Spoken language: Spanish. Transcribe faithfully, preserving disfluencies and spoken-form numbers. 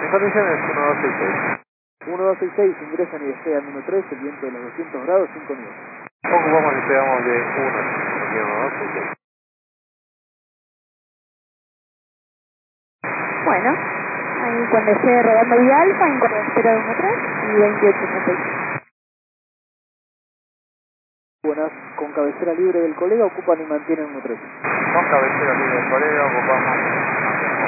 Condición es uno dos seis seis. uno dos seis seis, ingresan y despegan uno tres, el viento de los doscientos grados, cinco minutos. Ocupamos y despegamos de uno, uno dos seis seis. Bueno, ahí cuando esté rodando vía alfa, en cuanto espera uno tres y veintiocho treinta y seis. Buenas, con cabecera libre del colega ocupan y mantienen uno tres. Con cabecera libre del colega ocupamos